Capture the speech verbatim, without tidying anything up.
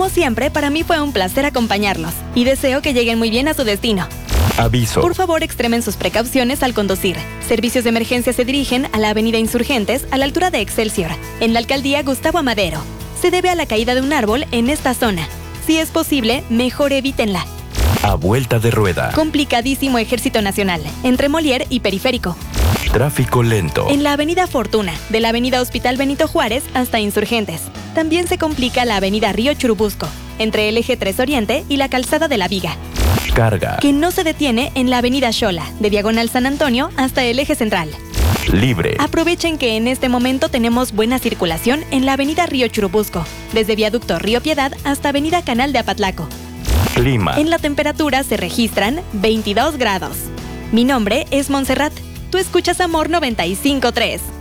Como siempre, para mí fue un placer acompañarlos y deseo que lleguen muy bien a su destino. Aviso. Por favor, extremen sus precauciones al conducir. Servicios de emergencia se dirigen a la avenida Insurgentes, a la altura de Excelsior, en la alcaldía Gustavo Amadero. Se debe a la caída de un árbol en esta zona. Si es posible, mejor evítenla. A vuelta de rueda. Complicadísimo Ejército Nacional, entre Molière y Periférico. Tráfico lento. En la avenida Fortuna, de la avenida Hospital Benito Juárez hasta Insurgentes. También se complica la avenida Río Churubusco, entre el eje tres Oriente y la calzada de la Viga. Carga. Que no se detiene en la avenida Xola, de Diagonal San Antonio hasta el eje central. Libre. Aprovechen que en este momento tenemos buena circulación en la avenida Río Churubusco, desde viaducto Río Piedad hasta avenida Canal de Apatlaco. Clima. En la temperatura se registran veintidós grados. Mi nombre es Montserrat. Tú escuchas Amor noventa y cinco punto tres.